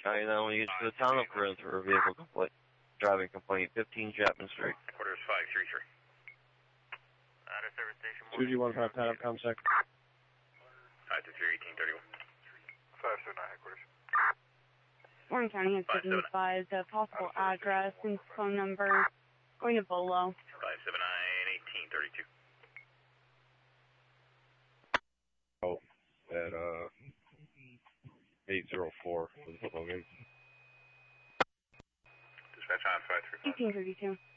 County 911 to the town of Corinth for a vehicle complaint. Driving complaint, 15 Chapman Street. Headquarters 533. Service station 2G15 Town of ComSec. 523 1831. 579 headquarters. Warren County has been advised a possible address and phone number going to Bolo. 579 1832. Oh, at 804 for the football game. Dispatch on 535. 1832.